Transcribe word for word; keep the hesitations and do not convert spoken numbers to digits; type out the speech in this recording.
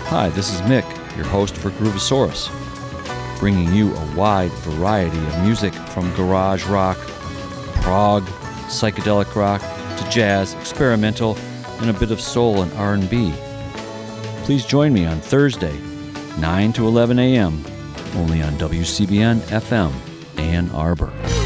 Hi, this is Mick, your host for Groovosaurus, bringing you a wide variety of music from garage rock, prog, psychedelic rock, to jazz, experimental, and a bit of soul and R and B. Please join me on Thursday, nine to eleven a.m., only on W C B N F M, Ann Arbor.